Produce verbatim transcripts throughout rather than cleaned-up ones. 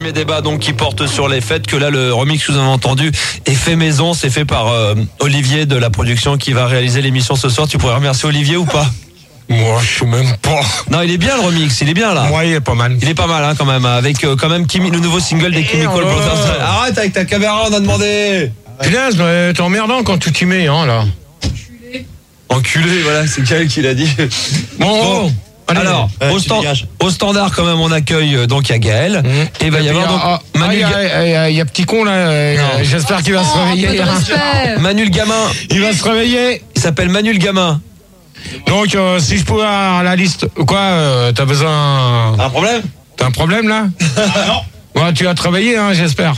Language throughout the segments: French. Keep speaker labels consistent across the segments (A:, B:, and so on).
A: Mes débats donc qui portent sur les faits que là le remix que vous avez entendu est fait maison, c'est fait par euh, Olivier de la production qui va réaliser l'émission ce soir. Tu pourrais remercier Olivier ou pas?
B: Moi, je sais même pas.
A: Non, il est bien le remix, il est bien là.
B: Moi, il est pas mal.
A: Il est pas mal hein, quand même, avec euh, quand même Kimi, le nouveau single des Chemical
B: oh.
A: Brothers. Arrête avec ta caméra, on a demandé.
B: Putain, t'es emmerdant quand tu t'y mets, hein, là.
A: Enculé. Enculé, voilà, c'est Kael qui l'a dit.
B: Bon, bon.
A: Allez, alors, euh, au, stand, au standard quand même, on accueille euh, donc il y a Gaël. Mmh. Et il va y, y avoir donc
B: ah, Manu. Il ah, y, y, y, y a petit con là. Euh, J'espère qu'il va oh, se réveiller.
A: Hein. Manu le gamin.
B: Il va se réveiller.
A: Il s'appelle Manu le gamin.
B: Donc, euh, si je pouvais avoir la liste, quoi, euh, t'as besoin.
A: T'as un problème?
B: T'as un problème là? Non. Ouais, tu as travaillé, hein, j'espère.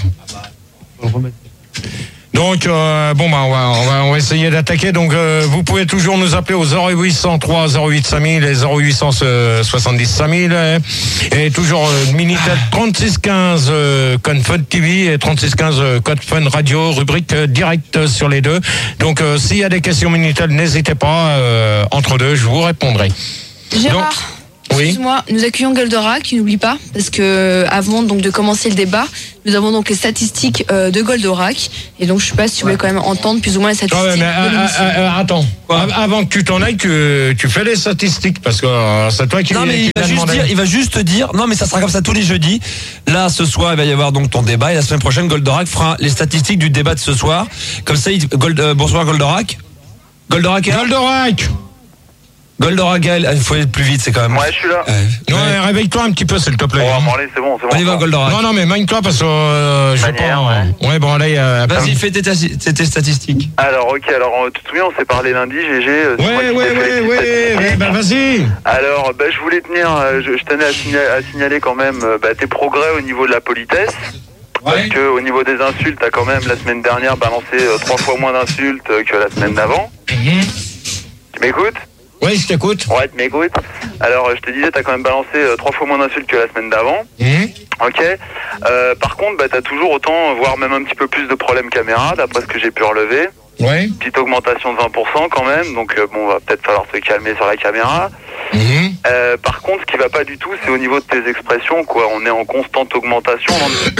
B: Donc, euh, bon, bah, on va, on va, on va essayer d'attaquer. Donc, euh, vous pouvez toujours nous appeler au zéro huit cent trois zéro huit cinq mille et zéro huit cent soixante-dix cinq mille. Et toujours euh, Minitel trente-six quinze euh, code Fun T V et trente-six quinze euh, code Fun Radio, rubrique euh, direct sur les deux. Donc, euh, s'il y a des questions Minitel, n'hésitez pas. Euh, entre deux, je vous répondrai.
C: Gérard.
B: Donc, oui.
C: Excuse-moi, nous accueillons Goldorak, qui n'oublie pas, parce que avant donc de commencer le débat, nous avons donc les statistiques euh, de Goldorak, et donc je sais pas si tu voulais quand même entendre plus ou moins les statistiques.
B: Ouais, mais,
C: de
B: euh, euh, attends, Quoi avant que tu t'en ailles, tu, tu fais les statistiques, parce que euh, c'est toi qui.
A: Non mais
B: qui
A: il va juste dire, il va juste dire, non mais ça sera comme ça tous les jeudis. Là, ce soir, il va y avoir donc ton débat, et la semaine prochaine, Goldorak fera les statistiques du débat de ce soir. Comme ça, il, Gold, euh, bonsoir Goldorak. Goldorak.
B: Goldorak.
A: Goldorak, Gaël, il faut aller plus vite, c'est quand même.
D: Ouais, je suis là.
B: Euh, ouais, ouais. Réveille-toi un petit peu, s'il te plaît.
D: Oh, bon, allez, c'est bon, c'est bon.
A: On y va, Goldorak.
B: Non, non, mais magne-toi parce que euh, je sais pas.
D: Ouais.
B: ouais, bon, allez. Euh,
A: Vas-y, fais tes, tes statistiques.
D: Alors, ok, alors, tu te souviens, on s'est parlé lundi, G G. Euh,
B: ouais, ouais, ouais, ouais, ouais, bah vas-y.
D: Alors, bah, je voulais tenir, euh, je, je tenais à signaler, à signaler quand même euh, bah, tes progrès au niveau de la politesse. Ouais. Parce que au niveau des insultes, t'as quand même la semaine dernière balancé euh, trois fois moins d'insultes euh, que la semaine d'avant. Mm-hmm. Tu m'écoutes?
B: Oui, je t'écoute.
D: Ouais, tu m'écoutes. Alors, je te disais, t'as quand même balancé euh, trois fois moins d'insultes que la semaine d'avant. Mmh. Ok. Euh, par contre, bah, t'as toujours autant, voire même un petit peu plus de problèmes caméra, d'après ce que j'ai pu relever.
B: Ouais.
D: Petite augmentation de vingt pour cent quand même, donc euh, bon, va peut-être falloir se calmer sur la caméra. Mmh. Euh, par contre, ce qui va pas du tout, c'est au niveau de tes expressions, quoi. On est en constante augmentation. On,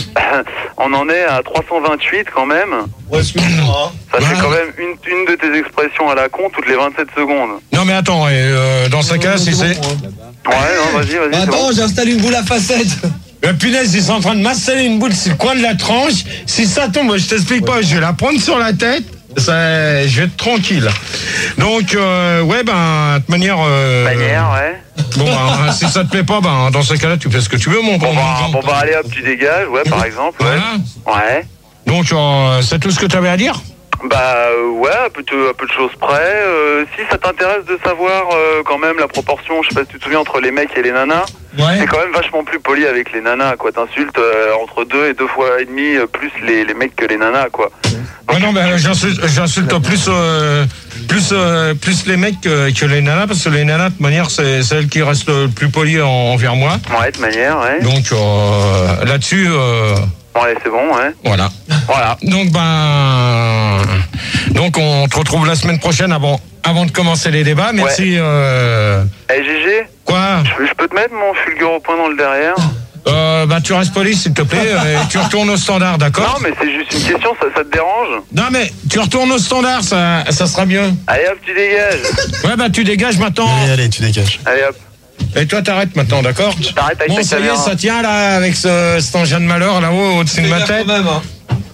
D: on, on en est à trois cent vingt-huit quand même.
A: Ouais, excuse-moi.
D: Ça ouais. fait quand même une, une de tes expressions à la con toutes les vingt-sept secondes.
B: Non, mais attends, euh, dans ce cas, si c'est.
D: Ouais, non, vas-y, vas-y.
A: Bah, attends, bon. J'installe une boule à facettes.
B: Mais punaise, ils sont en train de m'installer une boule sur le coin de la tranche. Si ça tombe, je t'explique pas, je vais la prendre sur la tête. Ça, je vais être tranquille. Donc, euh, ouais, ben, de toute manière. Euh,
D: manière, ouais.
B: Bon, ben, si ça te plaît pas, ben, dans ce cas-là, tu fais ce que tu veux, mon
D: bon. Bon, bah, bon, bah, allez hop, tu dégages, ouais, par exemple. Ouais. Voilà. Ouais.
B: Donc, euh, c'est tout ce que tu avais à dire?
D: Bah euh, ouais, un peu, de, un peu de choses près. Euh, si ça t'intéresse de savoir euh, quand même la proportion, je sais pas si tu te souviens, entre les mecs et les nanas, ouais. C'est quand même vachement plus poli avec les nanas, quoi. T'insultes euh, entre deux et deux fois et demi euh, plus les, les mecs que les nanas, quoi.
B: Donc, ouais, non, mais j'insulte, j'insulte plus, euh, plus, euh, plus les mecs que, que les nanas, parce que les nanas, de manière, c'est celles qui restent le plus polies en, envers moi.
D: Ouais, de manière, ouais.
B: Donc euh, là-dessus... Euh,
D: Ouais, c'est bon, ouais.
B: Voilà.
D: Voilà.
B: Donc, ben... Donc, on te retrouve la semaine prochaine avant, avant de commencer les débats. Merci. Ouais. Euh...
D: Hey, G G.
B: Quoi?
D: je, je peux te mettre mon fulgure au point dans le derrière?
B: Euh, bah, tu restes poli, s'il te plaît, et tu retournes au standard, d'accord?
D: Non, mais c'est juste une question, ça, ça te dérange?
B: Non, mais tu retournes au standard, ça, ça sera mieux.
D: Allez, hop, tu dégages.
B: Ouais, bah, tu dégages maintenant.
A: Allez, allez, tu dégages.
D: Allez, hop.
B: Et toi, t'arrêtes maintenant, d'accord?
D: T'arrêtes avec
B: bon,
D: ta
B: ça
D: caméra.
B: y est, ça tient là, avec ce, cet engin de malheur là-haut, au-dessus de ma tête.
A: Même, hein.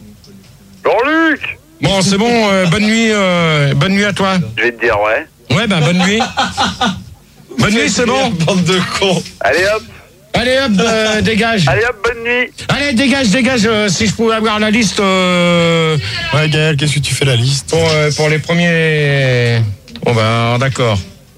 D: Jean-Luc!
B: Bon, c'est bon, euh, bonne nuit, euh, bonne nuit à toi.
D: Je vais te dire, ouais.
B: Ouais, ben, bonne nuit. Bonne nuit, c'est bon.
A: Bande de cons.
D: Allez, hop.
B: Allez, hop, euh, dégage.
D: Allez, hop, bonne nuit.
B: Allez, dégage, dégage, euh, si je pouvais avoir la liste. Euh...
A: Ouais, Gaël, qu'est-ce que tu fais la liste?
B: Pour, euh, pour les premiers. Bon, ben, d'accord.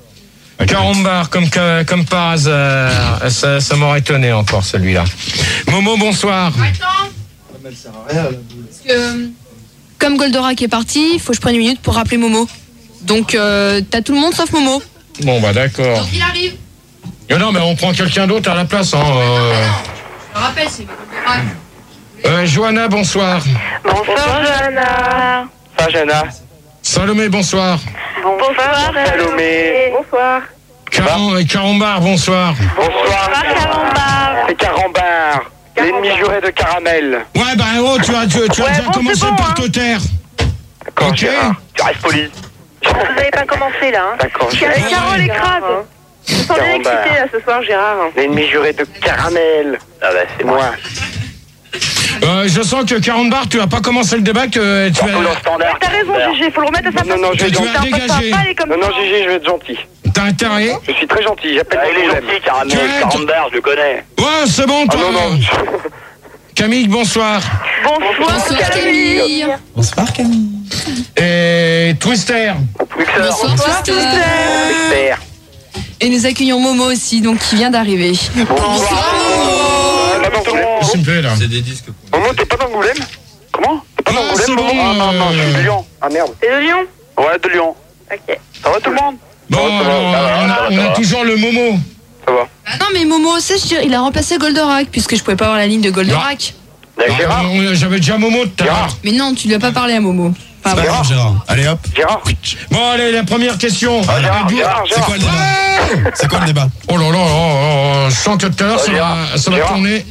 B: Carambar, comme, comme par hasard. Ça, ça m'aurait étonné encore, celui-là. Momo, bonsoir.
C: Attends. Parce que, comme Goldorak est parti, il faut que je prenne une minute pour rappeler Momo. Donc, euh, t'as tout le monde sauf Momo.
B: Bon, bah d'accord.
C: Donc, il arrive.
B: Non, non, mais on prend quelqu'un d'autre à la place. Hein, euh...
C: Je le rappelle, c'est Goldorak.
B: Euh, Johanna, bonsoir.
E: Bonsoir, bonsoir Johanna.
D: Bonsoir, Johanna.
B: Salomé, bonsoir.
E: Bonsoir,
D: Salomé.
E: Bonsoir.
B: Caram- Carambar, bonsoir.
D: Bonsoir,
E: Carambar.
D: C'est Carambar.
F: L'ennemi juré de caramel.
B: Ouais, bah oh, tu as, tu, tu as
E: Ouais,
B: déjà
E: bon,
B: commencé
E: c'est bon,
B: par
E: hein.
B: te taire.
F: D'accord,
B: Ok.
F: Gérard.
D: Tu restes poli.
E: Vous n'avez pas commencé là. Hein.
F: D'accord,
E: Car-
F: Gérard.
E: Carole écrase. Je me sens bien
F: Carambar.
E: excitée là ce soir, Gérard.
F: L'ennemi juré de caramel.
D: Ah bah c'est
F: Moi.
B: Euh, je sens que quarante bars, tu vas pas commencer le débat, que tu
D: Dans le
B: vas...
D: standard.
E: T'as raison, Gégé, faut le remettre à sa
F: Non,
E: place.
F: non, je vais
B: Tu vas
E: Putain,
B: dégager.
E: ça va pas aller comme
F: Non, non,
E: ça, hein.
F: Gégé, je vais être gentil.
B: T'as intérêt.
F: Je suis très gentil, j'appelle
D: Ah,
F: pas
D: il est
F: problème.
D: gentil, caramel,
B: Tu es-
D: quarante bars, je le connais.
B: Ouais, c'est bon,
F: Ah
B: toi.
F: non, non.
B: Camille, bonsoir.
E: Bonsoir,
C: Bonsoir
E: Camille.
C: Camille.
G: Bonsoir Camille.
B: Et Twister.
D: Twixer.
C: Bonsoir Twister.
F: J'espère.
C: Et nous accueillons Momo aussi, donc qui vient d'arriver. Bonsoir
F: Euh, là, d'Angoulême.
B: Qu'est-ce que tu me fais, là?
A: C'est des disques.
F: Momo, t'es pas d'Angoulême? Comment? T'es pas
B: Non,
F: d'Angoulême,
B: c'est
F: Momo?
B: bon,
F: Ah non, non, je suis de
B: euh,
F: Lyon. Ah merde.
E: C'est de Lyon?
F: Ouais, de Lyon.
E: Ok.
F: Ça va tout le monde?
B: Bon,
F: Ça va, ça va,
B: alors,
F: ça va,
B: on
F: ça
B: a,
F: va,
B: on
F: ça
B: a
F: va.
B: toujours le Momo.
F: Ça va.
C: Ah non mais Momo aussi, il a remplacé Goldorak puisque je pouvais pas avoir la ligne de Goldorak.
F: Avec Gérard?
B: Ah, on- J'avais déjà Momo tout à l'heure.
F: Gérard.
C: Mais non, tu lui as pas parlé à Momo. Enfin,
G: Pas
C: bon.
G: grave, Gérard. Allez hop.
F: Gérard?
B: Bon, allez, la première question.
F: Ah, Gérard,
B: Euh,
F: Gérard,
G: C'est
F: Gérard.
G: quoi le débat C'est quoi le débat
B: Oh là là, oh, oh, je sens que tout à l'heure, ça
F: Gérard,
B: va, ça va
F: Gérard.
B: tourner.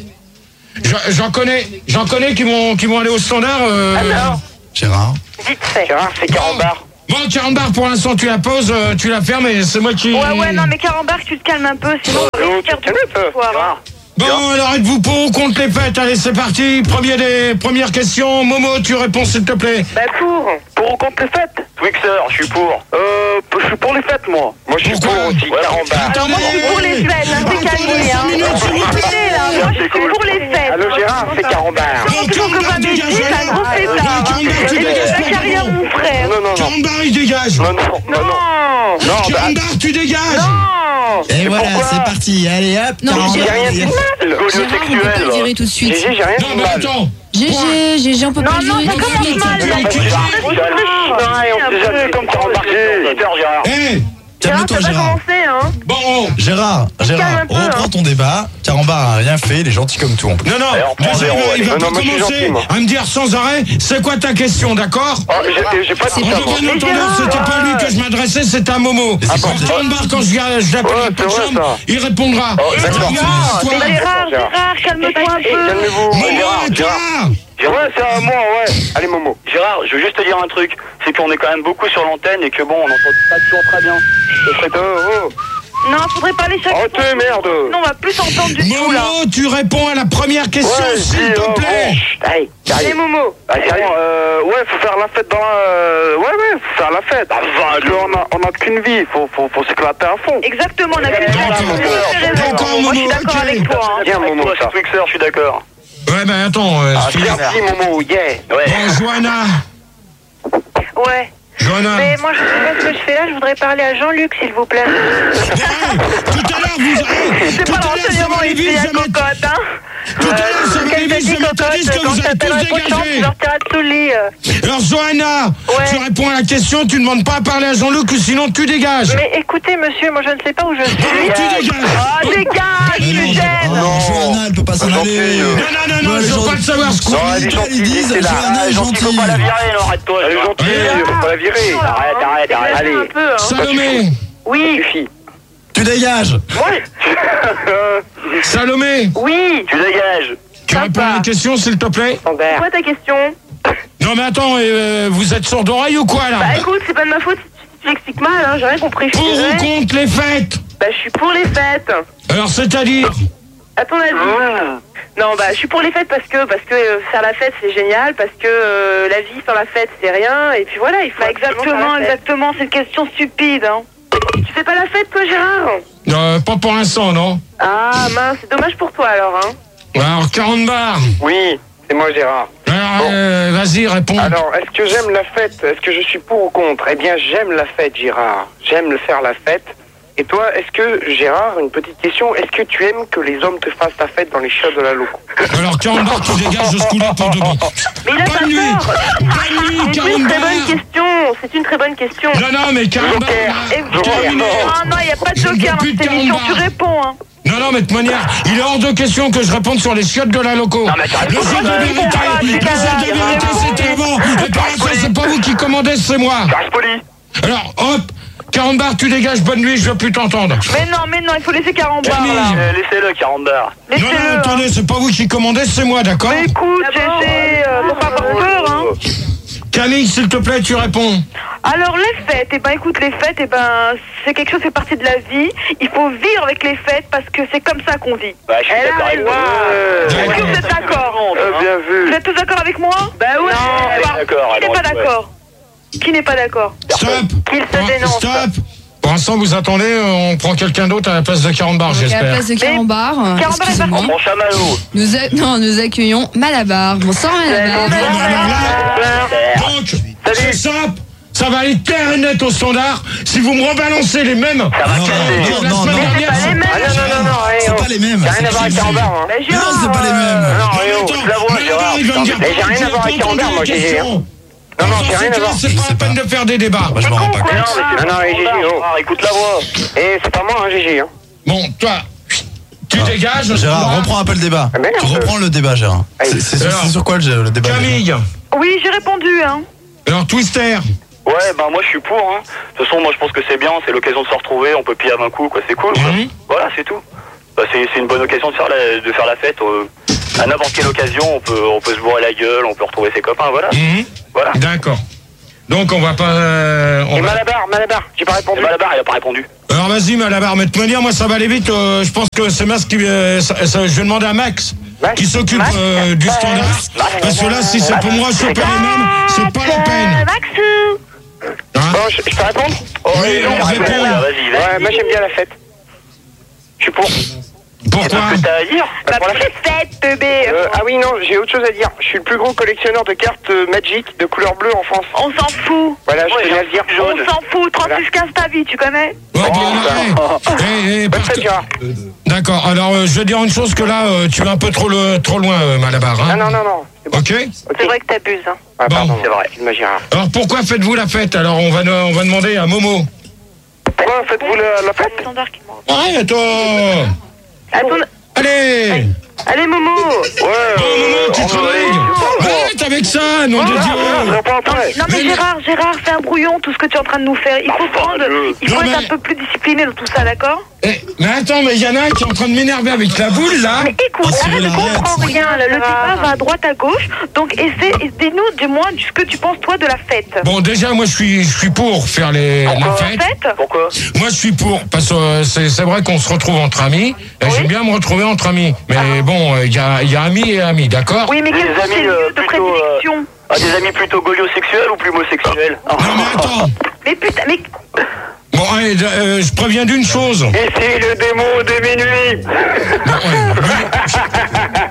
B: Je- J'en connais, j'en connais qui vont, qui vont aller au standard. Euh,
E: Alors,
G: Gérard.
E: vite fait.
F: Gérard, c'est quarante bars.
B: Bon, quarante bars pour l'instant, tu la poses, euh, tu la fermes et c'est moi qui...
E: Ouais, ouais, non, mais Carambar, tu te calmes un peu, sinon on
F: Oh,
E: risque de
F: tu te calmes un peu.
E: ce soir. hein.
B: Bon, alors êtes-vous pour ou contre les fêtes? Allez, c'est parti. Premier des premières questions. Momo, tu réponds s'il te plaît.
E: Bah, pour.
F: Pour ou contre les fêtes?
D: Twixer, je suis pour.
F: Euh, je suis pour les fêtes, moi. Moi, je suis
B: Pourquoi?
F: pour aussi,
D: Ouais,
F: quarante bars.
E: Alors, moi, je suis pour les fêtes, hein, c'est calmé, hein. Écoutez, là, moi, je suis pour les fêtes.
F: Allô, Gérard, c'est quarante bars.
E: Comment que ton copain Mehdi, c'est un gros fêtard, hein.
B: Carambar, tu
E: Et
B: dégages
E: c'est
B: pour
E: la carrière de
B: Momo.
E: mon frère.
F: Non, non, non.
B: quarante bars, il dégage.
F: Non, non, non, non.
E: Non.
F: Non, bah,
B: quarante bars, tu dégages.
E: Non.
G: Et voilà,
F: pourquoi
G: c'est parti. Allez hop.
C: Non,
G: quarante
F: j'ai
G: bars.
F: rien dit de mal.
C: Gérard, on peut pas le virer tout de suite.
F: Gégé, j'ai rien
B: Non,
F: dit de
B: mais
F: mal.
B: attends.
C: G G, G G, on peut
E: Non,
C: pas le
E: non,
C: virer
E: ça
C: tout de
E: commence
C: suite.
E: mal, là.
F: Non, mais
E: Gérard,
F: Gérard,
E: on se
F: Gérard,
E: réchauffe
F: on
E: un
F: s'est jamais
E: peu.
F: comme quarante bars.
D: Gérard.
B: Eh,
E: Gérard,
G: Calme-toi,
E: t'as pas
G: Gérard.
E: commencé, hein.
B: bon.
G: Gérard, Gérard,
E: calme un peu,
G: reprends
E: hein.
G: ton débat. Carambar a rien fait, il est gentil comme tout. On peut-
B: Non, non,
D: Allez, on prend
B: déjà,
D: zéro,
B: il va, il
D: allez.
B: va
F: Non,
B: pas
F: non, moi, je suis
B: commencer
F: gentil, moi.
B: à me dire sans arrêt, c'est quoi ta question, d'accord?
F: Oh, j'ai- j'ai pas
B: On
F: dit ça,
B: peut
F: moi.
B: bien entendre,
E: Gérard,
B: c'était pas lui que je m'adressais, c'était un Momo.
G: Mais c'est
B: Par
G: quoi,
B: quarante bars, quand je, je l'appelle
F: Ouais,
B: à
F: c'est vrai,
B: chambre,
F: ça.
B: il répondra.
F: Oh, d'accord.
B: Toi,
E: Mais
B: toi.
E: Gérard, Gérard, calme-toi un peu.
F: Calmez-vous.
B: Momo,
F: Gérard,
B: et toi
F: Gérard. Ouais, c'est à moi, ouais. Allez, Momo.
D: Gérard, je veux juste te dire un truc. C'est qu'on est quand même beaucoup sur l'antenne et que bon, on n'entend pas toujours très bien.
F: Ce serait oh, oh.
E: Non, faudrait parler chaque
F: Oh,
E: fois.
F: t'es merde.
E: Non, on va plus s'entendre du tout, là.
B: Momo, tu réponds à la première question,
F: Ouais,
B: s'il
F: si,
B: te
F: oh,
B: plaît.
F: bon. Allez,
E: Les
F: sérieux.
E: Momo.
F: Ah, sérieux, euh, ouais, faut faire la fête dans la... euh, Ouais, ouais, faut faire la fête. Parce qu'on a, on a qu'une vie, faut, faut, faut s'éclater à fond.
E: Exactement, on a plus de
B: D'accord,
E: raison.
B: d'accord,
E: Moi, je suis
B: Momo,
E: d'accord
B: ok.
E: avec toi. hein.
F: Bien, Momo,
D: Toi,
F: ça.
D: c'est Twixer, je suis d'accord.
B: Ouais, ben attends, euh,
F: Ah,
B: excuse-
F: merci, Momo, yeah.
D: Ouais.
B: Bon, Johanna,
E: Ouais.
B: Johanna.
E: Mais moi, je sais pas ce que je fais là. Je voudrais parler à Jean-Luc, s'il vous plaît.
B: Hey, tout à l'heure, vous... hey,
E: C'est
B: tout
E: pas
B: à l'heure, ça
E: l'enseignement
B: va aller
E: ici,
B: vite,
E: la
B: je vais mettre-
E: cocotte, hein.
B: Tout à l'heure, ça va aller
E: Qu'elle t'a
B: vite,
E: dit,
B: je vais mettre un disque,
E: cocotte,
B: vous
E: quand
B: allez
E: t'appelleras
B: tous
E: prochain, tu
B: dégager.
E: sortiras de sous le lit. euh.
B: Alors, Johanna,
E: Ouais.
B: tu réponds à la question, tu ne demandes pas à parler à Jean-Luc ou sinon tu dégages.
E: Mais écoutez, monsieur, moi, je ne sais pas où je suis.
B: Alors, tu dégages.
E: Ah, dégage,
G: Mais
E: tu
G: non,
E: me gênes.
G: non, Johanna, elle peut pas s'en
F: Gentil,
G: aller.
F: euh.
B: Non, non, non, non,
G: Ouais,
B: je veux
G: gentil.
B: pas le savoir ce qu'on
F: Non,
B: dit.
F: elle est
G: Ils
F: gentille,
G: disent,
F: c'est là.
G: Johanna est
D: Gentil, faut
G: gentille.
D: pas la virer, non, arrête-toi.
F: Elle est
D: Gérard.
F: gentille, faut pas la virer.
D: Arrête, arrête, arrête.
F: Allez.
E: Un peu, hein.
B: Salomé,
E: Oui,
F: Suffit.
G: Tu dégages.
F: Ouais.
B: Salomé,
E: oui.
D: Tu dégages.
B: tu réponds à la question s'il te plaît.
E: C'est quoi ta question?
B: Non mais attends, euh, vous êtes sourd d'oreille ou quoi là?
E: Bah écoute, c'est pas de ma faute si tu t'expliques mal, hein. J'ai rien compris. Je suis
B: Pour ou
E: désolée.
B: contre les fêtes?
E: Bah, je suis pour les fêtes.
B: Alors c'est-à-dire?
E: À ton avis? Non, bah, je suis pour les fêtes parce que, parce que euh, faire la fête c'est génial, parce que euh, la vie sans la fête c'est rien, et puis voilà, il faut. Bah, exactement, exactement, c'est une question stupide, hein. Tu fais pas la fête, toi, Gérard?
B: Euh, pas pour l'instant, non?
E: Ah, mince, c'est dommage pour toi alors, hein.
B: Alors quarante bars.
F: Oui, c'est moi, Gérard.
B: Alors euh, vas-y, réponds.
F: Alors, est-ce que j'aime la fête? Est-ce que je suis pour ou contre? Eh bien, j'aime la fête, Gérard. J'aime le faire la fête. Et toi, est-ce que, Gérard, une petite question, est-ce que tu aimes que les hommes te fassent la fête dans les chiottes de la loco?
B: Alors quarante bars, tu dégages de ce coup-là pour de bon.
E: Mais il a pas
B: Bonne nuit.
E: tort.
B: Bonne nuit,
E: C'est
B: quarante
E: une très bonne
B: bars.
E: question, c'est une très bonne question.
B: Non, non, mais quarante bars.
E: Et vous
B: terminé.
E: Ah non, il n'y a pas de
B: Je ne veux
E: joker dans
B: plus de
E: cette émission, tu
B: quarante bars.
E: réponds, hein.
B: Non, non, mais de toute manière, il est hors de question que je réponde sur les chiottes de la loco.
D: Non, mais t'as
B: Le
D: raison,
B: seul de
D: ça
B: vérité,
E: répond pas,
B: le
E: c'est
B: seul de
E: pas
B: vérité,
E: grave.
B: c'était avant. Et pour l'instant, c'est pas vous qui commandez, c'est moi.
D: Tu restes poli.
B: Alors, hop, Carambar, tu dégages, bonne nuit, je veux plus t'entendre.
E: Mais non, mais non, il faut laisser Carambar,
B: Camille.
E: là.
D: Euh, Laissez-le, Carambar.
B: Non, non,
E: Laissez-le.
B: attendez, c'est pas vous qui commandez, c'est moi, d'accord?
E: Mais écoute, Gégé, euh, faut pas avoir peur, hein.
B: Camille, s'il te plaît, tu réponds.
E: Alors, les fêtes, eh ben, écoute, les fêtes, eh ben, c'est quelque chose qui fait partie de la vie. Il faut vivre avec les fêtes parce que c'est comme ça qu'on vit.
D: Bah, je suis d'accord avec toi.
E: Est-ce que vous êtes d'accord?
D: Euh, bien vu.
E: Vous êtes tous d'accord avec moi? Bah ouais.
D: Non,
E: Bah,
D: d'accord,
E: Qui n'est
D: alors,
E: pas
D: ouais.
E: d'accord? Qui n'est pas d'accord?
B: Stop.
E: Qu'il se
B: Pour-
E: dénonce.
B: Stop. Pour l'instant, vous attendez, on prend quelqu'un d'autre à la place de Carambar,
C: Donc, à la
B: j'espère.
C: place de Carambar, euh,
E: Carambar est
C: excusez-moi,
D: Mon chamallow.
C: nous, a- non, nous accueillons Malabar. Bonsoir Malabar.
B: Non, mais alors là, donc, c'est simple, ça va aller clair et net au standard. Si vous me rebalancez les mêmes.
D: Ça va
G: Non,
D: casser.
G: non,
B: La
G: non,
B: semaine
G: non.
B: dernière,
E: C'est pas les mêmes.
F: Ah non, non, non, non, eh,
G: C'est
F: oh.
G: pas les mêmes.
F: Ça n'a rien à voir avec Carambar, hein.
E: Bah,
G: Mais non,
E: Gérard,
G: c'est pas les mêmes.
E: euh,
F: Non,
B: Mais
F: eh oh,
B: attends,
F: je la vois,
B: mais
F: Gérard.
B: là, il va me dire,
F: Mais j'ai rien à voir avec
B: j'ai entendu
F: Carambar, moi,
B: la
F: j'ai dit, hein.
B: question.
F: Non, non,
B: Dans
F: j'ai
B: ces
F: rien à
B: cas-là,
F: voir.
B: c'est
G: Je
B: pas
G: sais
B: la peine
G: pas.
B: de faire des débats.
G: Moi, je me rends pas compte.
D: Non, mais c'est
F: Non, non, et Gégé, oh.
D: Gérard, écoute la voix.
F: Et c'est pas moi, hein, Gégé, hein.
B: Bon, toi, tu
G: Ah.
B: dégages.
G: Gérard,
B: toi.
G: reprends un peu le débat.
F: Ah, mais non,
G: Tu reprends le débat, Gérard.
F: Allez.
G: C'est c'est sur,
B: Alors.
G: c'est sur quoi le, le débat?
B: Camille.
E: Oui, j'ai répondu, hein.
B: Alors, Twister.
D: Ouais, bah moi je suis pour. Hein. De toute façon, moi je pense que c'est bien, c'est l'occasion de se retrouver, on peut piller à un coup, quoi, c'est cool. Quoi.
B: Mhm.
D: Voilà, c'est tout. Bah, c'est c'est une bonne occasion de faire la, de faire la fête. euh, à n'importe quelle occasion, on peut, on peut se bourrer la gueule, on peut retrouver ses copains, voilà.
B: Mhm.
D: Voilà.
B: D'accord. Donc, on va pas. euh, on
F: Et
B: va-
F: Malabar, Malabar, j'ai pas répondu.
D: Et Malabar, il a pas répondu.
B: Alors, vas-y, Malabar. Mais de toute manière, moi, ça va aller vite. euh, je pense que c'est Max qui. euh, ça- ça- je vais demander à Max.
F: Max
B: Qui s'occupe
F: Max
B: euh, du standard. Parce que là, si c'est pour moi choper les mêmes, c'est pas la peine.
E: Maxou.
B: Hein?
F: Bon, je, je peux répondre?
D: Oh,
B: Oui,
D: non,
B: on
D: vas-y,
B: répond.
D: vas-y,
F: Ouais,
D: vas-y.
F: moi j'aime bien la fête. Je suis pour.
B: Pourquoi?
D: Qu'est-ce que t'as à dire?
F: Bah, pour la fête.
E: Fête, bébé.
F: Euh, ah oui, non, j'ai autre chose à dire. Je suis le plus gros collectionneur de cartes euh, Magic de couleur bleue en France.
E: On s'en fout.
F: Voilà, je
D: Ouais,
F: tenais à le dire.
E: On s'en fout. trente-six quinze ta vie, tu connais?
B: Ouais, bien, hey, hey, hey,
F: Bonne
B: parce
F: fête,
B: que-
F: Gérard.
B: D'accord. Alors, euh, je vais dire une chose que là, euh, tu vas un peu trop, le, trop loin, euh, Malabar.
F: Ah
B: Hein?
F: non, non, non. C'est bon.
B: Ok.
E: C'est vrai que t'abuses, hein.
F: Ah,
B: Bon.
F: pardon,
D: C'est vrai.
F: excuse-moi, Gérard.
B: Alors, pourquoi faites-vous la fête? Alors, on va, on va demander à Momo.
F: Pourquoi faites-vous la, la fête?
E: Standard qui m'en-
B: Arrête, oh.
E: Attends,
B: Allez.
E: allez, Momo.
F: Ouais,
B: Bon, Momo, tu
F: on
B: travailles.
F: va-
B: Arrête avec ça, nom de
F: Ah,
B: Dieu.
F: je réponds après.
E: Non mais Gérard, Gérard, fais un brouillon, tout ce que tu es en train de nous faire. Il faut
D: Enfin,
E: prendre,
D: Dieu.
E: il faut
B: Non,
E: être
B: mais-
E: un peu plus discipliné dans tout ça, d'accord?
B: Eh, mais attends, mais il y en a un qui est en train de m'énerver avec la boule, là.
E: Mais écoute,
G: Oh,
E: arrête,
G: Cyril,
E: je comprends
G: arrête.
E: rien. là. Le débat va à droite, à gauche. Donc essaie, et dis-nous du moins ce que tu penses toi de la fête.
B: Bon, déjà, moi, je suis, je suis pour faire les, la
E: La
B: fête.
E: fête?
D: Pourquoi?
B: Moi, je suis pour, parce que euh, c'est c'est vrai qu'on se retrouve entre amis. Et J'aime bien me retrouver entre amis. Mais bon, il y, a, il y a amis et amis, d'accord?
E: Oui, mais
D: Des
E: quels sont
D: amis,
E: tes
D: euh,
E: lieux de
D: plutôt, euh,
E: prédilection?
D: Ah, des amis plutôt goliosexuels ou plus homosexuels?
B: Non, mais attends.
E: Mais putain, mais
B: Bon, allez, euh, je préviens d'une chose.
F: Ici le démon des minuit.
B: Bon, ouais.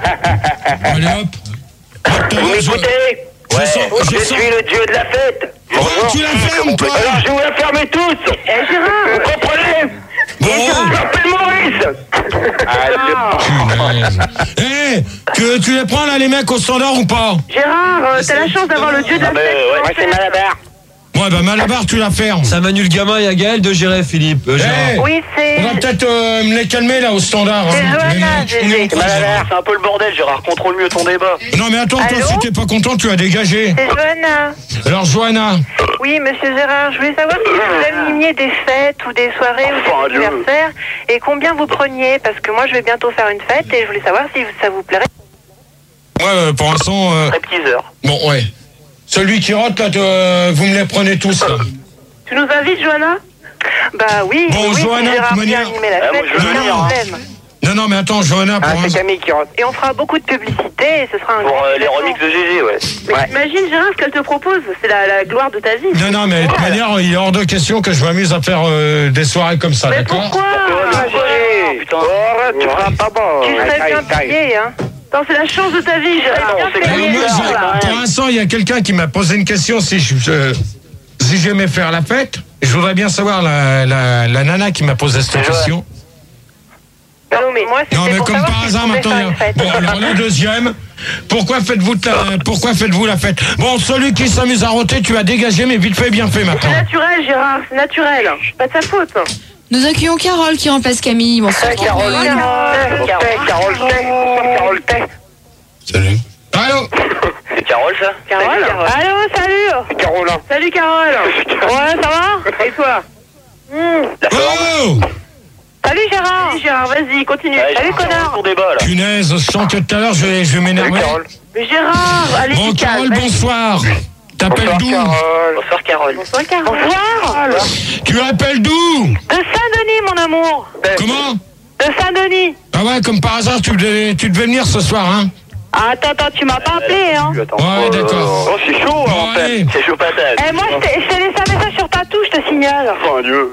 B: Allez, hop. Hop,
F: Vous
B: je-
F: m'écoutez?
B: je
D: Ouais.
B: sens- je
F: Je
B: sens-
F: suis le dieu de la fête.
B: Oh, tu la fermes, toi.
F: Alors je vous la ferme tous.
E: Eh, Gérard,
F: Vous comprenez?
B: Bon.
F: Je m'appelle Maurice.
B: Punaise. Eh, tu, tu les prends là, les mecs, au standard ou pas?
E: Gérard, euh, t'as la chance d'avoir le dieu de la
D: Ah, mais,
E: fête.
D: ouais.
E: en
F: Moi c'est
E: fait.
F: Malabar.
B: Ouais, bah Malabar, tu la fermes.
A: Ça Manu le gamin et à Gaël de gérer, Philippe. Euh, Gérard.
B: Eh,
E: Oui, c'est.
B: on va peut-être euh, me les calmer là au standard.
E: C'est
B: hein.
E: Johanna,
B: Les mecs, on est
E: Gégé.
B: en train de-
D: Malabar, c'est un peu le bordel, Gérard. Contrôle mieux ton débat.
B: Non mais attends, toi,
E: Allô
B: si t'es pas content, tu as dégagé.
E: C'est Johanna.
B: Alors Johanna,
E: Oui, monsieur Gérard, je voulais savoir si vous animiez des fêtes ou des soirées ou
D: Enfin,
E: des
D: Dieu.
E: anniversaires et combien vous preniez, parce que moi je vais bientôt faire une fête et je voulais savoir si ça vous plairait.
B: ouais, euh, pour l'instant, euh,
D: Stripteaseur.
B: bon ouais. Celui qui rote là, euh, vous me les prenez tous là.
E: Tu nous invites, Johanna? Bah oui,
B: Bon,
E: oui,
B: Johanna,
E: si Gérard
B: de toute
E: vient
B: manière-
E: animer la
D: Ah,
E: fête,
D: moi, je
E: c'est
D: veux
E: aucun
D: venir, hein.
E: problème.
B: Non, non, mais attends, Johanna, pour
F: Ah, c'est
B: l'instant.
F: Camille qui rentre.
E: Et on fera beaucoup de publicité et ce sera un
D: Pour
E: grand
D: euh, les
E: événement.
D: remixes de Gégé, ouais.
E: Mais
F: Ouais.
E: imagine, Gérard, ce qu'elle te propose, c'est la, la gloire de ta vie.
B: Non, non, mais de toute manière, il est hors de question que je m'amuse à faire euh, des soirées comme ça,
E: Mais
B: d'accord?
E: pourquoi?
F: Ah, Gégé.
D: putain.
F: Oh, arrête, tu feras pas bon.
E: Tu serais
F: Aïe,
E: bien
F: aïe, aïe.
E: payé, hein. Non, c'est la chance de ta vie, Gérard.
D: non, c'est
E: Bien
B: Alors,
E: payé,
B: moi,
E: Gérard,
B: j'ai-
E: là.
B: pour l'instant, il y a quelqu'un qui m'a posé une question si je, je- si j'aimais faire la fête. Je voudrais bien savoir la, la, la nana qui m'a posé cette
D: C'est
B: question.
E: Non, mais moi, c'était
B: Non, mais
E: pour
B: comme
E: savoir
B: par
E: si
B: hasard,
E: tu pouvais
B: maintenant,
E: faire
B: il y a-
E: une fête.
B: bon, alors la deuxième, pourquoi faites-vous la, pourquoi faites-vous la fête? Bon, celui qui s'amuse à roter, tu as dégagé, mais vite fait, bien fait
E: C'est
B: maintenant.
E: naturel, Gérard, c'est naturel. Pas de sa faute.
C: Nous accueillons Carole qui remplace Camille. Bonsoir
F: Eh, Carole.
C: Carole.
F: Eh, Carole, Carole, Tay. Bonsoir, Carole, Tay.
G: Salut.
B: Allô?
D: C'est Carole, ça?
E: Carole. Allô, salut.
F: Carole.
E: Salut, Carole. Ouais, ça va? Et toi?
B: Oh
E: Salut Gérard. Salut Gérard, vas-y, continue.
H: Ouais,
E: Salut connard.
H: Ton débat, là.
B: Punaise, je sens que tout à l'heure, je vais, je vais m'énerver.
E: Mais Gérard, allez,
B: Bon,
E: tu
B: Carole,
E: calmes, vas-y.
B: bonsoir. T'appelles d'où?
H: Bonsoir, Carole.
E: Bonsoir Carole. Bonsoir.
B: Tu appelles d'où?
E: De Saint-Denis, mon amour.
B: Comment?
E: De Saint-Denis.
B: Ah ouais, comme par hasard, tu devais, tu devais venir ce soir, hein?
E: Ah, attends, attends, tu m'as pas appelé, hein.
B: Ouais, d'accord.
H: Oh, c'est chaud,
B: Bon,
H: en fait.
B: allez.
H: C'est chaud patate.
E: Eh, moi, je t'ai je t'ai laissé un message sur ta touche, je te signale.
H: Oh, Dieu.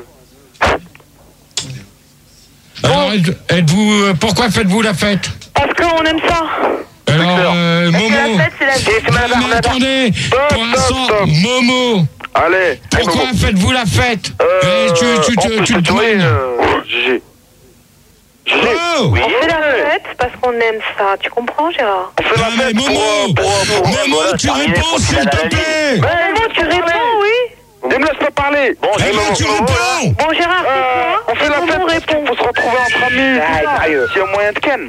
B: Alors, êtes- êtes-vous, euh, pourquoi faites-vous la fête?
E: Parce qu'on aime ça.
B: Alors, euh,
E: Parce que
B: Momo.
E: la fête, c'est la vie.
B: Non, mais attendez, pour l'instant, Momo,
F: Allez,
B: pourquoi faites-vous la fête?
F: Euh,
B: Eh, tu, tu, tu,
F: on
B: tu
F: peut
B: te
F: se tuer,
B: demandes.
F: euh, Gégé. Gégé.
B: Oh!
H: Oui.
E: On fait la fête parce qu'on aime ça. Tu comprends, Gérard?
F: On fait
B: Non,
F: la
B: mais
F: fête
B: Momo,
F: pour, pour, pour,
B: Momo,
H: voilà,
B: tu
H: terminé,
B: réponds,
H: faut qu'il
B: s'il
H: aille à
B: te
H: la
B: plaît!
E: Momo, tu réponds, oui?
F: Ne me laisse pas parler. Bon,
B: Eh ben, tu réponds!
E: Bon, Gérard, c'est
F: Euh,
E: quoi?
F: on fait la
E: Momo
F: fête parce
E: répond.
F: qu'il faut se retrouver entre amis.
E: Ah,
F: sérieux. S'il y a moyen de ken.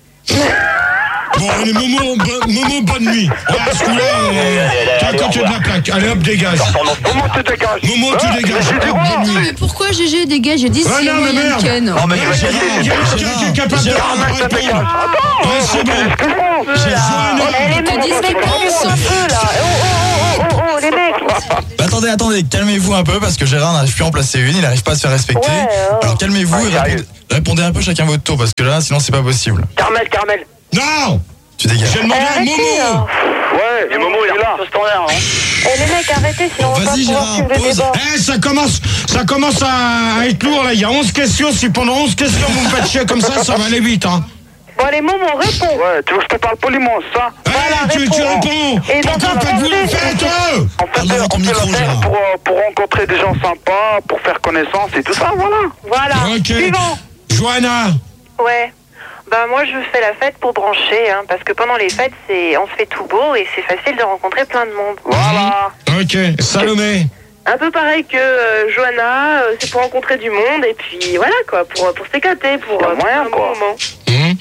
B: Bon, allez, Momo, bo- Momo, bonne nuit. Voilà, ce coup-là, euh, t'es à côté de la plaque. Allez, hop, dégage.
F: Comment tu dégages?
B: Momo, tu
F: Hein?
B: dégages.
F: Mais j'ai
B: Hop,
F: dit
B: bonne
F: quoi?
B: nuit.
C: Mais pourquoi G G dégage? J'ai dit
B: Ouais,
C: c'est
B: non, mais
C: moyen
B: merde.
C: de Ken.
A: Non mais
B: Il y a quelqu'un qui est capable de
F: Gérard, ça dégage.
B: répondre.
F: Attends,
B: Ouais, c'est bon.
F: excuse-moi.
B: J'ai Johanna.
E: Eh, les
C: te
E: mecs,
C: dis
E: on
C: réponse.
E: déconne un peu, là. Oh, oh, oh, oh, oh, les mecs.
G: Bah, attendez, attendez, calmez-vous un peu parce que Gérard n'arrive plus à en placer une, il n'arrive pas à se faire respecter.
E: Ouais, oh.
G: Alors calmez-vous
F: Ouais,
G: et
F: sérieux.
G: répondez, répondez un peu chacun votre tour parce que là, sinon c'est pas possible.
F: Carmel, Carmel.
B: Non!
G: Tu dégages.
B: J'ai demandé à
E: Arrêtez, là.
B: Momo!
F: Ouais,
H: Et Momo, il est là. Au standard, hein.
E: Eh, les mecs, arrêtez, sinon on va pas
G: Vas-y,
E: pouvoir
G: Gérard,
E: suivre le
G: pose.
E: débat.
B: Eh, ça commence, ça commence à, à être lourd, là. Il y a onze questions. Si pendant onze questions, vous me faites chier comme ça, ça va aller vite, hein.
E: Bon, allez, Momo, réponds.
F: Ouais, tu veux que je te parle poliment, ça?
B: Eh,
E: Voilà,
B: tu, tu
E: réponds.
B: réponds!
E: Et dans
B: Pourquoi
E: un
B: faites-vous la
E: français,
B: fête,
E: c'est-
B: eux?
F: En fait,
G: Parle dans ton
F: on fait
G: micro,
F: la fête
G: Gérard.
F: pour, euh, pour rencontrer des gens sympas, pour faire connaissance et tout ça, voilà.
E: Voilà.
B: Ok.
E: Suivant.
B: Johanna,
I: Ouais. Bah moi je fais la fête pour brancher, hein, parce que pendant les fêtes c'est on se fait tout beau et c'est facile de rencontrer plein de monde.
F: Voilà.
B: ok. Salomé,
I: Un peu pareil que euh, Johanna, euh, c'est pour rencontrer du monde et puis voilà quoi, pour pour s'éclater, pour
F: Y a
I: euh,
F: moyen,
I: passer un bon
F: quoi.
I: moment.
B: hum.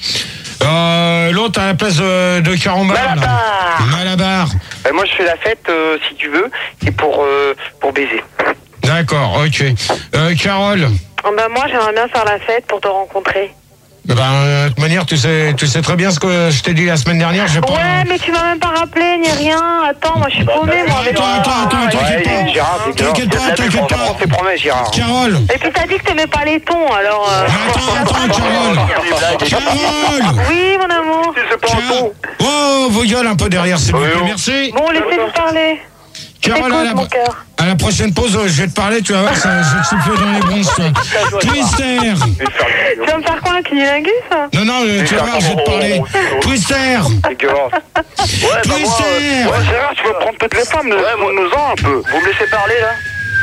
B: euh, l'autre à la place de, de Carambar, là.
F: Malabar.
B: Malabar.
F: Euh, moi, je fais la fête, euh, si tu veux, c'est pour, euh, pour baiser.
B: D'accord, ok. Euh, Carole,
I: Ah bah moi j'aimerais bien faire la fête pour te rencontrer.
B: ben, euh, de toute manière, tu sais, tu sais très bien ce que je t'ai dit la semaine dernière. J'ai pas.
I: Ouais mais tu m'as même pas rappelé ni rien. Attends, moi je suis paumée moi avec
B: Attends, attends, attends, t'inquiète
F: Ouais,
B: pas.
F: Gérard, c'est
B: T'inquiète pas, t'inquiète pas.
F: On s'est promis, Gérard.
B: Carole,
I: Et puis t'as dit que t'aimais pas les tons alors. euh,
B: attends, attends, Carole. Carole,
I: Oui mon amour.
F: C'est pas un
B: Car-
F: ton.
B: Oh, vos gueules un peu derrière, s'il vous
F: Oui,
B: plaît.
F: oh.
B: Merci.
I: Bon laissez-nous parler.
B: Carole, à
I: Écoute mon
B: la,
I: cœur.
B: à la prochaine pause, je vais te parler, tu vas voir, ça, je vais te souffler dans les bronzes. toi. Twister.
I: Tu vas me faire quoi un cunilingus ça?
B: Non, non, euh, tu vas voir, je vais te parler. Twister.
F: Dégueulasse. Ouais, bah moi,
B: Twister.
F: euh, ouais, Gérard, tu veux prendre toutes les femmes, ouais, nous en un peu.
H: Vous me laissez parler, là?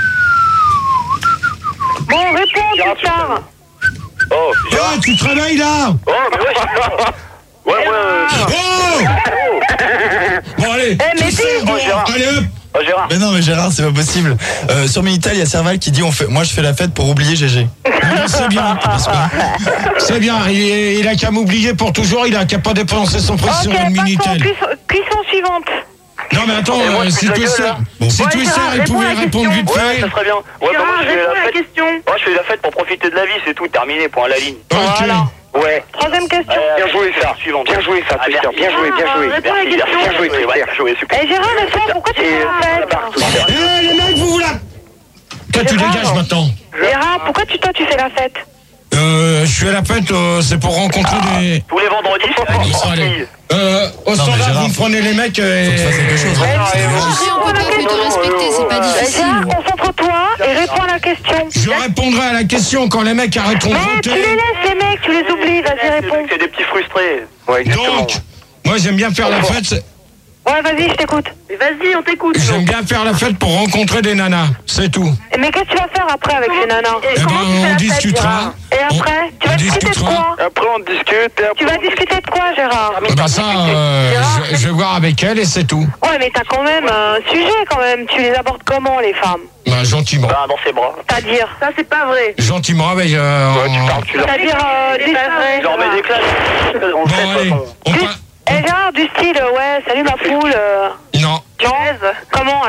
I: Bon réponds plus tard.
H: Oh,
B: Oh, tu te réveilles là.
H: oh, mais ouais, je- ouais, ouais, ouais.
B: Oh. Bon, allez.
I: Eh, mais
B: Twister,
I: dis,
B: dehors.
H: Gérard.
B: Allez, hop.
H: Oh, Gérard.
G: Mais non, mais Gérard, c'est pas possible. Euh, sur Minitel, il y a Serval qui dit on fait, moi je fais la fête pour oublier G G.
B: Ah, c'est bien. C'est bien. Il, est- il a qu'à m'oublier pour toujours. Il a qu'à pas dépenser son prix sur
I: Ok,
B: une
I: passons.
B: Minitel.
I: Cuisson, cuisson suivante.
B: Non, mais attends,
H: Et moi,
B: euh,
H: je
B: si
H: pue la
B: Twister,
H: gueule, là.
B: si
I: Ouais,
B: Twister,
I: Gérard,
B: il
I: réponds
B: pouvait
I: à la
B: répondre vite
H: Ouais,
B: fait.
H: ça serait bien. Ouais, bah,
I: Gérard,
H: moi, je fais
I: réponds à
H: la
I: la
H: fête.
I: question.
H: Moi, je fais la fête pour profiter de la vie, c'est tout, terminé, point à la ligne.
B: Ok.
I: Voilà.
H: Ouais.
I: Troisième question.
F: Bien joué, ça.
H: Suivant.
F: Bien joué, ça,
H: Ah,
F: Twister.
H: merci.
F: Bien joué, bien joué.
I: Ah, réponds à la
H: Merci,
I: question.
F: Bien joué,
H: Ouais,
F: Twister.
H: bien joué, super.
I: Eh Gérard, réponds, pourquoi tu fais la fête?
B: Eh, les mecs, vous vous la... Toi, tu
I: Gérard.
B: dégages maintenant.
I: Gérard, pourquoi tu, toi tu fais la fête?
B: Euh, je suis à la fête, euh, c'est pour rencontrer des...
H: Tous les vendredis, c'est avec une
B: Bon,
H: sortie.
B: allez. Euh, au
G: mais
B: standard,
G: Gérard,
B: vous me prenez les mecs euh,
G: Faut que tu fasses quelque chose.
I: Eh,
G: hein.
C: Après, on peut pas que te respecter, c'est pas
I: Eh,
C: difficile.
I: Gérard, concentre-toi et réponds à la question.
B: Je répondrai à la question quand les mecs arrêteront de
I: Mais tu les
B: voter.
I: laisses les mecs, tu les oublies, vas-y réponds.
H: C'est des petits frustrés.
F: Ouais, exactement.
B: Donc, moi j'aime bien faire la fête, c'est-
I: Ouais, vas-y, je t'écoute. Vas-y, on t'écoute.
B: j'aime bien faire la fête pour rencontrer des nanas, c'est tout.
I: Mais qu'est-ce que tu vas faire après avec ces nanas?
B: Eh ben, on discutera.
I: Et après, tu
B: On
I: vas discuter de
B: discutera.
I: quoi?
F: Après, on discute. Et après,
I: Tu vas
F: on discute.
I: discuter de quoi, Gérard?
B: Eh ben ça, euh, je, je vais voir avec elle et c'est tout.
I: Ouais, mais t'as quand même un sujet quand même. Tu les abordes comment, les femmes?
B: Bah, gentiment.
H: Bah, dans ses bras.
I: C'est-à-dire? Ça, c'est pas vrai.
B: Gentiment, avec... Euh,
F: Ouais, tu
B: en-
F: parles, tu leur
I: C'est-à-dire, euh, du
H: Je leur mets des classes. On le
B: Bon,
H: sait, de
B: allez,
H: toute façon.
B: on
I: Du-
B: pa-
I: Eh, Gérard, du style, euh, ouais, salut ma poule. euh,
B: Non,
I: Non? Comment alors?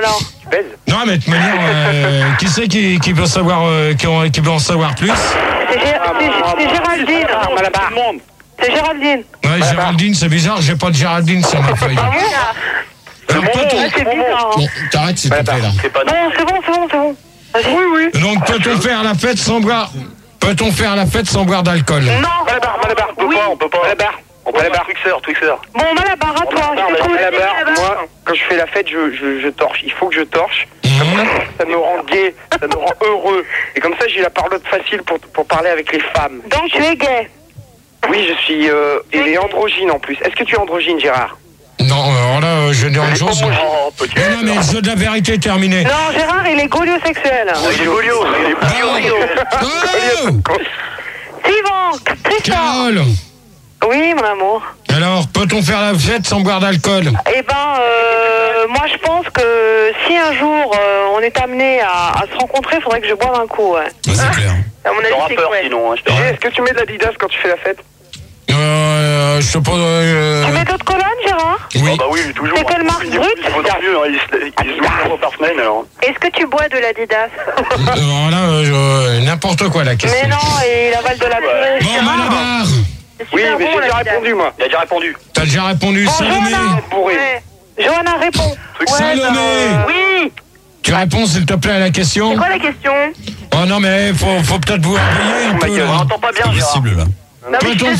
F: baise.
B: Non, mais de toute manière, euh, qui c'est qui, qui veut savoir, euh, qui, en- qui veut en savoir plus?
E: C'est Gé- c'est- c'est Géraldine.
F: Malabar.
E: C'est Géraldine.
B: Ouais, Géraldine, c'est bizarre, j'ai pas de Géraldine sur ma feuille. Alors, peut-on-
E: Ouais, c'est bizarre. hein.
G: Bon, t'arrêtes s'il te plaît là.
H: C'est pas
E: Bon, c'est bon, c'est bon, c'est bon. Vas-y. Oui, oui.
B: Donc, peut-on faire la fête sans boire Peut-on faire la fête sans boire d'alcool?
E: Non.
F: Malabar, Malabar.
H: On peut
E: Oui.
H: pas, on peut pas.
F: Malabar.
H: On peut pas. Twixer, Twixer.
E: Bon, Malabar, à toi.
F: Malabar,
E: Je te trouve aussi,
F: Malabar,
E: Malabar.
F: moi, quand je fais la fête, je, je, je torche. Il faut que je torche. Comme
B: Mhm.
F: ça, ça me rend gay, ça me rend heureux. Et comme ça, j'ai la parole facile pour, pour parler avec les femmes.
E: Donc, tu es gay.
F: Oui, je suis... Euh, et androgyne en plus. Est-ce que tu es androgyne, Gérard?
B: Non, alors là, euh, je dis une chose.
H: Oh, petit.
B: Mais non, mais le jeu de la vérité est terminé.
E: Non, Gérard, il est goliosexuel.
H: Il est bolio, il est bolio.
B: Oh
E: Suivant, Tristan.
B: Carole,
E: Oui, mon amour.
B: alors, peut-on faire la fête sans boire d'alcool?
E: Eh ben, euh, moi, je pense que si un jour euh, on est amené à, à se rencontrer, il faudrait que je boive un coup. Ouais.
G: Ouais, c'est clair.
E: À mon avis,
H: T'auras
E: c'est
H: peur
E: quoi
H: sinon, hein, je te
F: Gé,
H: dis.
F: est-ce que tu mets de l'Adidas quand tu fais la fête?
B: Euh, je sais pas. Euh,
E: Tu mets d'autres colonnes, Gérard?
B: oui.
H: Ah bah oui, toujours.
E: C'est quelle marque
H: Il
E: brute
H: il vaut mieux, hein, il se il se loue une fois par semaine alors.
E: Est-ce que tu bois de l'Adidas?
B: Alors là, euh, je- n'importe quoi la question.
E: Mais non, et il avale de la purée.
B: Bon,
E: Gérard.
B: Malabar,
E: C'est
F: Oui,
E: super
F: mais
E: bon,
F: j'ai déjà
E: l'Adidas.
F: répondu, moi.
H: Il a déjà répondu.
B: t'as déjà répondu.
E: Bon,
B: Salomé,
E: Johanna.
F: Bourré.
E: Ouais. Johanna, réponds. Ouais,
B: Salomé.
E: bah, Oui.
B: tu réponds s'il te plaît à la question?
E: C'est quoi la question?
B: Oh non, mais faut, faut peut-être vous réveiller un peu.
F: Ma gueule,
H: On
B: là.
H: n'entend pas bien,
G: C'est
H: Gérard.
G: possible là.
E: Non, mais je
B: Peut-on
E: suis